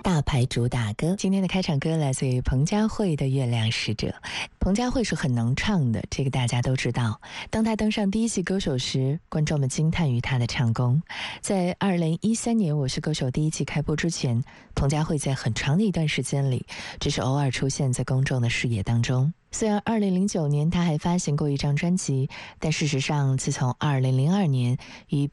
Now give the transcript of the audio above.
大牌主打歌。今天的开场歌来自于彭佳慧的《月亮使者》。彭佳慧是很能唱的，这个大家都知道。当她登上第一季歌手时，观众们惊叹于她的唱功。在2013年《我是歌手》第一季开播之前，彭佳慧在很长的一段时间里，只是偶尔出现在公众的视野当中。虽然2009年她还发行过一张专辑，但事实上自从2002年与